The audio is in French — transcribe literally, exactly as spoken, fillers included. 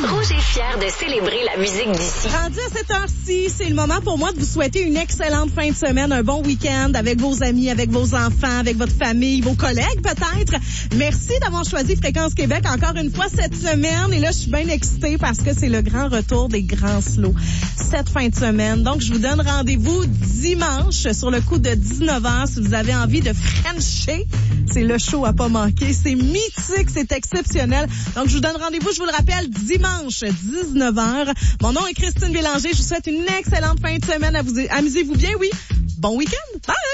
Rouge est fier de célébrer la musique d'ici. Rendu à cette heure-ci, c'est le moment pour moi de vous souhaiter une excellente fin de semaine, un bon week-end avec vos amis, avec vos enfants, avec votre famille, vos collègues peut-être. Merci d'avoir choisi Fréquence Québec encore une fois cette semaine. Et là, je suis bien excitée parce que c'est le grand retour des grands slows cette fin de semaine. Donc, je vous donne rendez-vous dimanche sur le coup de dix-neuf heures si vous avez envie de frencher. C'est le show à pas manquer. C'est mythique, c'est exceptionnel. Donc, je vous donne rendez-vous, je vous le rappelle, dimanche, dix-neuf heures. Mon nom est Christine Bélanger. Je vous souhaite une excellente fin de semaine. À vous, amusez-vous bien, oui. Bon week-end. Bye!